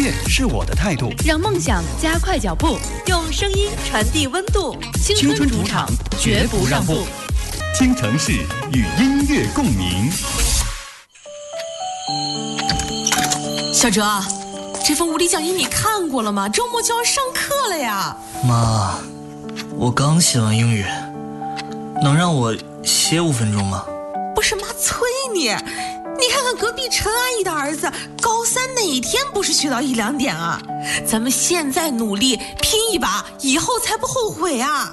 业是我的态度， 让梦想加快脚步，用声音传递温度。 青春主场绝不让步，京城市与音乐共鸣。 小哲，这份物理讲义你看过了吗？周末就要上课了呀。 妈，我刚写完英语，能让我歇5分钟吗？ 不是妈催你，你看看隔壁陈阿姨的儿子高3哪天不是学到1、2点啊？咱们现在努力拼一把，以后才不后悔啊。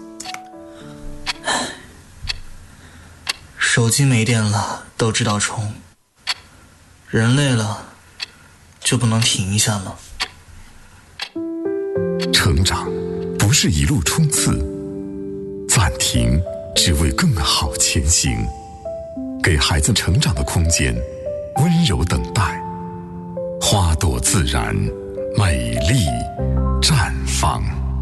手机没电了都知道充，人累了就不能停一下吗？ 成长不是一路冲刺，暂停只为更好前行。给孩子成长的空间，温柔等待，花朵自然，美丽绽放。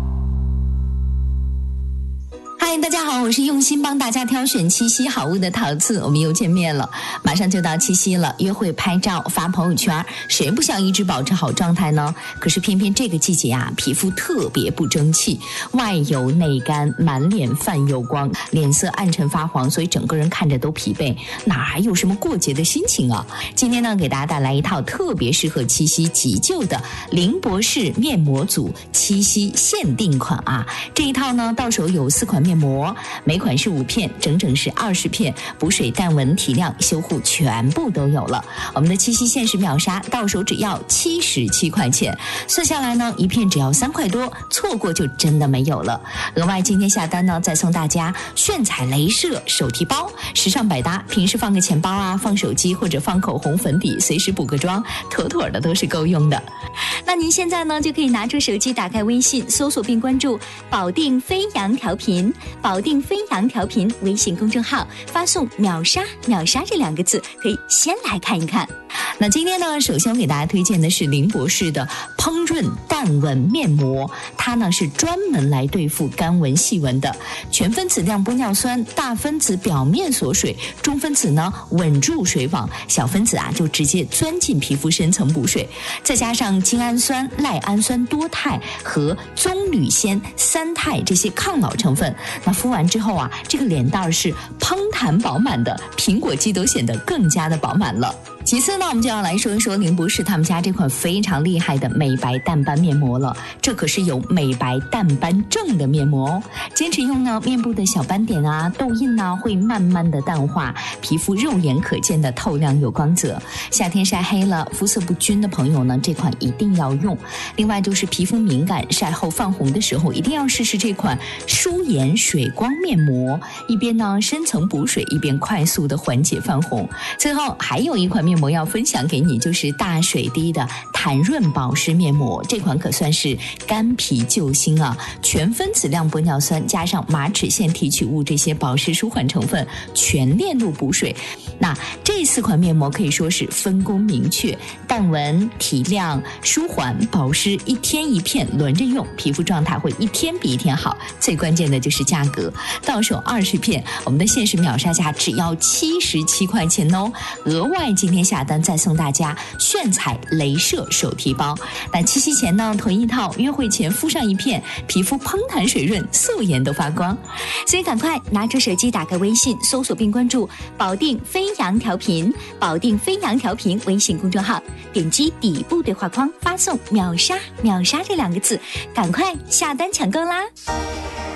嗨，大家好，我是用心帮大家挑选七夕好物的陶瓷，我们又见面了。马上就到七夕了，约会拍照发朋友圈，谁不想一直保持好状态呢？可是偏偏这个季节啊，皮肤特别不争气，外油内干，满脸泛油光，脸色暗沉发黄，所以整个人看着都疲惫，哪还有什么过节的心情啊？今天呢，给大家带来一套特别适合七夕急救的林博士面膜组七夕限定款啊！这一套呢，到手有4款面膜，每款是5片，整整是20片，补水、淡纹、提亮、修护全部都有了。我们的七夕限时秒杀，到手只要77块钱，算下来呢，一片只要3块多，错过就真的没有了。额外今天下单呢，再送大家炫彩镭射手提包，时尚百搭，平时放个钱包啊，放手机或者放口红、粉底，随时补个妆，妥妥的都是够用的。那您现在呢，就可以拿出手机，打开微信，搜索并关注保定飞扬调频，保定飞扬调频微信公众号，发送秒杀秒杀这2个字，可以先来看一看。那今天呢，首先给大家推荐的是林博士的烹润淡纹面膜，它呢是专门来对付干纹细纹的，全分子亮玻尿酸，大分子表面锁水，中分子呢稳住水网，小分子啊就直接钻进皮肤深层补水，再加上精氨酸、赖氨酸多肽和棕榈酰3肽这些抗老成分，那敷完之后啊，这个脸蛋是嘭弹饱满的，苹果肌都显得更加的饱满了。其次呢，我们就要来说一说林博士他们家这款非常厉害的美白淡斑面膜了。这可是有美白淡斑症的面膜哦。坚持用呢，面部的小斑点啊、痘印啊会慢慢的淡化，皮肤肉眼可见的透亮有光泽。夏天晒黑了、肤色不均的朋友呢，这款一定要用。另外就是皮肤敏感、晒后泛红的时候，一定要试试这款舒颜水光面膜，一边呢深层补水，一边快速的缓解泛红。最后还有一款面膜要分享给你，就是大水滴的弹润保湿面膜，这款可算是干皮救星啊！全分子亮玻尿酸加上马齿苋提取物这些保湿舒缓成分，全链路补水。那这4款面膜可以说是分工明确，淡纹、提亮、舒缓、保湿，一天一片轮着用，皮肤状态会一天比一天好。最关键的就是价格，到手20片，我们的限时秒杀价只要77块钱哦！额外今天下单再送大家炫彩镭射手提包。那七夕前呢，囤一套，约会前敷上一片，皮肤嘭弹水润，素颜都发光。所以赶快拿出手机，打开微信，搜索并关注保定飞扬调频，保定飞扬调频微信公众号，点击底部对话框，发送秒杀秒杀这2个字，赶快下单抢购啦！